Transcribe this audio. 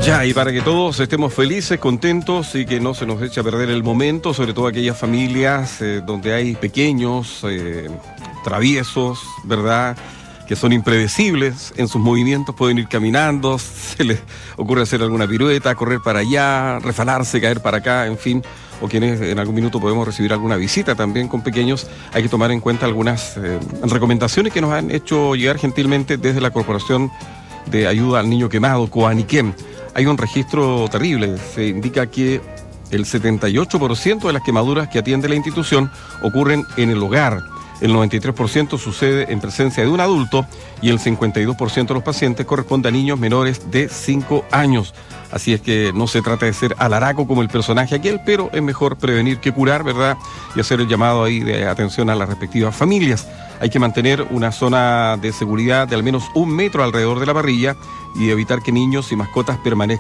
Ya, y para que todos estemos felices, contentos y que no se nos eche a perder el momento, sobre todo aquellas familias donde hay pequeños, traviesos, ¿verdad?, que son impredecibles en sus movimientos, pueden ir caminando, se les ocurre hacer alguna pirueta, correr para allá, resbalarse, caer para acá, en fin, o quienes en algún minuto podemos recibir alguna visita también con pequeños. Hay que tomar en cuenta algunas recomendaciones que nos han hecho llegar gentilmente desde la Corporación de Ayuda al Niño Quemado, Coaniquem. Hay un registro terrible, se indica que el 78% de las quemaduras que atiende la institución ocurren en el hogar. El 93% sucede en presencia de un adulto y el 52% de los pacientes corresponde a niños menores de 5 años. Así es que no se trata de ser alaraco como el personaje aquel, pero es mejor prevenir que curar, ¿verdad? Y hacer el llamado ahí de atención a las respectivas familias. Hay que mantener una zona de seguridad de al menos 1 metro alrededor de la parrilla y evitar que niños y mascotas permanezcan